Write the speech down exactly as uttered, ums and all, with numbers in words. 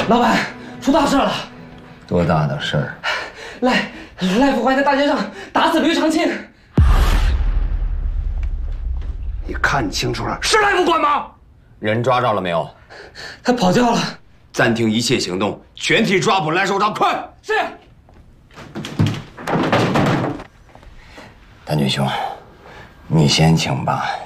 老板，出大事了！ 多大的事儿？ 赖赖副怀在大街上打死吕长青。 你看清楚了，是赖副官吗？ 人抓着了没有？ 他跑掉了。 暂停一切行动，全体抓捕赖首长，快！ 是。 谭军兄，你先请吧。